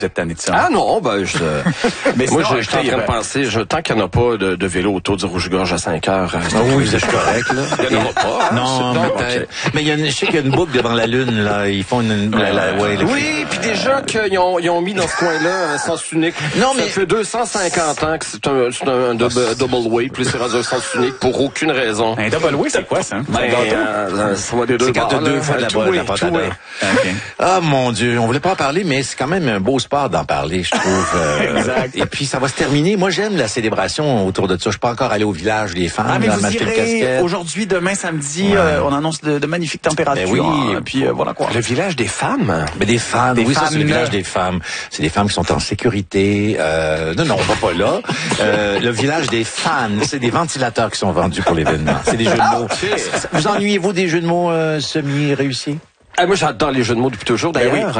Vous êtes tanné de ça. Ah non, ben Mais moi, sinon, je suis en train de penser, tant qu'il n'y en a pas de vélo autour du Rouge-Gorge à 5 heures, oui, c'est correct, là. il n'y en aura pas. Hein, non, peut-être. Mais je sais qu'il y a une boucle devant la Lune, là. Ils font oui, puis déjà qu'ils ont mis dans ce coin-là un sens unique. Non, mais... Ça fait 250 ans que c'est un double way, puis c'est rendu un sens unique pour aucune raison. Un double way, c'est quoi, ça? Ça va des deux quand bords, t'as deux fois de la pâte à beurre. Ah, mon Dieu, on voulait pas en parler, mais c'est quand même un beau sport d'en parler, je trouve. Exact. Et puis, ça va se terminer. Moi, j'aime la célébration autour de ça. Je suis pas encore allé au village des femmes. Ah, mais vous m'acheter le irez casquette. aujourd'hui, demain, samedi, on annonce de magnifiques températures. Ben oui. Puis voilà quoi. Le village des femmes? Mais des femmes, Des oui, ça, c'est le femmes. village des femmes. C'est des femmes qui sont en sécurité. Non, on va pas là. Le village des fans, c'est des ventilateurs qui sont vendus pour l'événement. C'est des jeux de mots. Vous ennuyez-vous des jeux de mots semi-réussis? Ah, moi, j'adore les jeux de mots depuis toujours. D'ailleurs,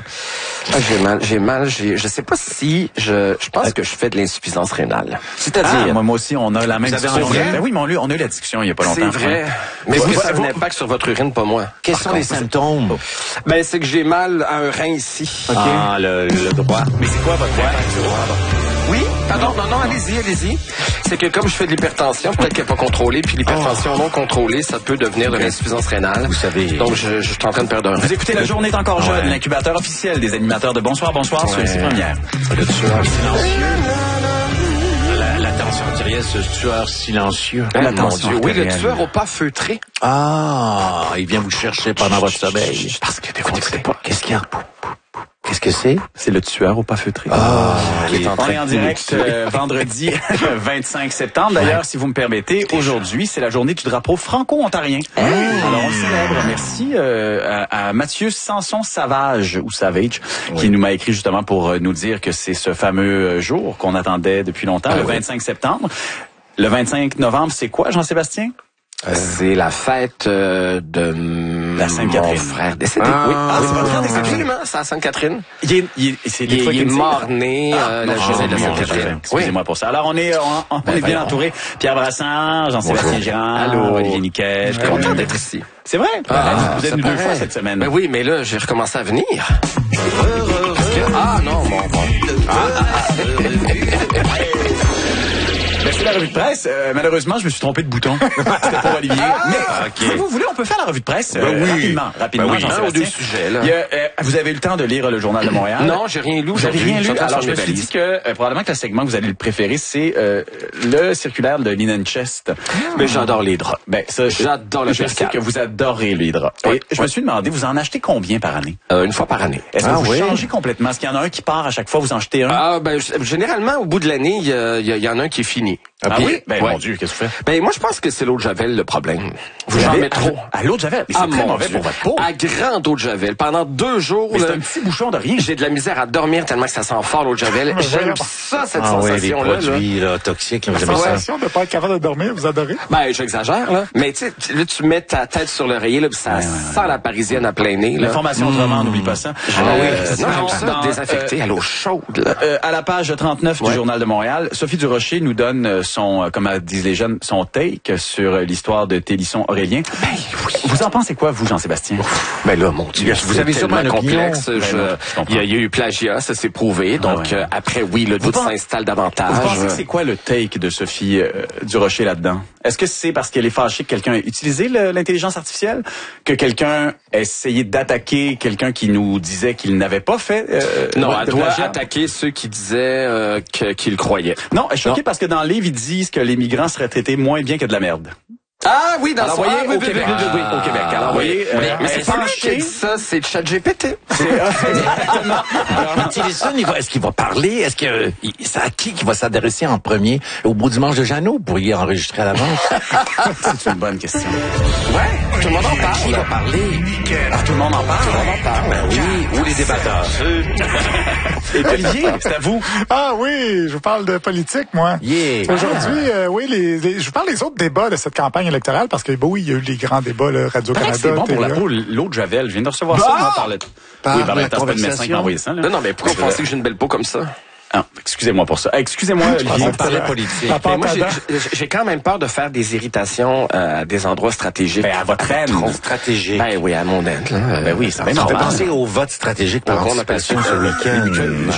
j'ai mal. Je sais pas si je pense que je fais de l'insuffisance rénale. C'est-à-dire, moi aussi, on a la même avez discussion. vrai? Ben oui, mais on a eu la discussion il y a pas longtemps. c'est vrai. Mais est-ce que ça a un impact sur votre urine, pas moi? Quels sont les symptômes? Ben, c'est que j'ai mal à un rein ici. Ah, le droit. Mais c'est quoi votre Oui? Pardon, non, allez-y. C'est que comme je fais de l'hypertension, peut-être qu'elle n'est pas contrôlée, puis l'hypertension non contrôlée, ça peut devenir de l'insuffisance rénale. Vous savez. Donc, je suis en train de perdre un rein. Vous écoutez La Journée est encore jeune, l'incubateur officiel des animateurs de Bonsoir sur les premières. Le tueur silencieux. La tension artérielle, ce tueur silencieux. La Mon tension. Dieu, Oui, le artérielle. tueur au pas feutré. Ah, il vient vous chercher pendant votre sommeil. Parce que vous n'écoutez pas. Qu'est-ce qu'il y a? Qu'est-ce que c'est? C'est le tueur au pas feutré. Il est en On train est en de direct vendredi 25 septembre. D'ailleurs, si vous me permettez, aujourd'hui, c'est la journée du drapeau franco-ontarien. Alors, on le célèbre. Merci à Mathieu Sanson-Savage, ou Savage, qui nous m'a écrit justement pour nous dire que c'est ce fameux jour qu'on attendait depuis longtemps, le 25 septembre. Le 25 novembre, c'est quoi, Jean-Sébastien? C'est la fête de La Sainte-Catherine. mon frère décédé. Ah, oui, c'est votre frère décédé? Absolument, c'est à Sainte-Catherine. Il est mort-né la journée de la Sainte-Catherine. Excusez-moi pour ça. Alors, on est bien entouré. Pierre Brassard, Jean-Sébastien Girard, Allô. Olivier Niquet. Je suis content d'être ici. C'est vrai? Vous êtes ça venu 2 paraît. fois cette semaine. Ben oui, mais là, j'ai recommencé à venir. Ah non, bon. Ben, c'est la revue de presse. Malheureusement, je me suis trompé de bouton. C'était pour Olivier. Mais si vous voulez, on peut faire la revue de presse rapidement. Ben oui, Jean-Sébastien. un ou deux sujets, là. Vous avez eu le temps de lire le Journal de Montréal? Non, j'ai rien lu Vous avez aujourd'hui. rien lu? J'entends Alors, sur je me mes suis dit valises. que probablement que le segment que vous allez le préférer, c'est le circulaire de Linen Chest. Mais j'adore les draps. Ben, ça, J'adore le je sais percal. que vous adorez les draps. Oui. Et je me suis demandé, vous en achetez combien par année? Une fois par année. Est-ce que vous changez complètement? Est-ce qu'il y en a un qui part à chaque fois, vous en jetez un? Ah, ben, généralement, au bout de l'année, il y en a un qui est fini. Ah Puis- oui? Ben, ouais. mon Dieu, qu'est-ce que vous faites? Ben, moi, je pense que c'est l'eau de Javel, le problème. Vous en mettez trop. À l'eau de Javel. Mais c'est très mon mauvais Dieu. pour votre peau. À grande eau de Javel. Pendant 2 jours, Mais là, c'est un petit bouchon de rien. j'ai de la misère à dormir tellement que ça sent fort l'eau de Javel. J'aime ça, cette Ah oui, les sensation-là. produits là, toxiques, là, vous aimez ça? Sensation de pas être capable de dormir, vous adorez? Ben, j'exagère, là. Mais tu sais, là, tu mets ta tête sur l'oreiller, là, puis ça sent la parisienne à plein nez, là. L'information autrement, n'oublie pas ça. Ah oui. Non, j'aime ça, dans, désinfecté à l'eau chaude, là. À la page 39 du Journal de Montréal, Sophie Durocher nous donne son, comme disent les jeunes, son take sur l'histoire de Télisson Aurélien. Ben oui. Vous en pensez quoi, vous, Jean-Sébastien? Ben là, mon Dieu, Vous avez c'est sûrement tellement une opinion. complexe. Ben non, je comprends. Il y a eu plagiat, ça s'est prouvé. Donc, ouais. après, oui, le doute pensez- s'installe davantage. Vous pensez que c'est quoi le take de Sophie Durocher là-dedans? Est-ce que c'est parce qu'elle est fâchée que quelqu'un ait utilisé l'intelligence artificielle? Que quelqu'un a essayé d'attaquer quelqu'un qui nous disait qu'il n'avait pas fait Non, de elle doit plagiat? attaquer ceux qui disaient qu'ils croyaient. Non, elle est choquée parce que dans le livre, ils disent que les migrants seraient traités moins bien que de la merde. Ah oui, dans Alors, son... voyez, Ah, oui, au oui, Québec, oui, au Québec. Alors, voyez, mais elle c'est pas lui fâchée. qui a dit ça, c'est ChatGPT. Exactement. Alors, Tillerson, est-ce qu'il va parler? Est-ce que c'est à qui va s'adresser en premier? Au bout du manche de Jeannot, vous pourriez enregistrer à l'avance. C'est une bonne question. Ouais, tout le monde en parle. Qui va parler? Ah, tout le monde en parle. Tout le monde en parle. Ben oui, ou les débatteurs. Et Olivier, c'est à vous. Ah oui, je vous parle de politique, moi. Yeah. Aujourd'hui, oui, je vous parle des autres débats de cette campagne électorale parce que, bon, oui, il y a eu les grands débats, là, Radio-Canada. C'est bon pour la TVA. peau, l'eau de Javel. Je viens de recevoir ça, on en parlait. Par Oui, ben, la c'est le médecin qui m'a conversation. envoyé ça, là. Non, mais pourquoi vous pensez que j'ai une belle peau comme ça? Ah, excusez-moi pour ça. Excusez-moi, Olivier. On parlait politique. À part Mais moi, ta dent. j'ai quand même peur de faire des irritations à des endroits stratégiques. Ben, à votre aide. Stratégique. Ben oui, à mon aide. Là. Ben oui, ça va Ça me fait normal. penser au vote stratégique par Donc, on appelle anticipation ça ce week-end.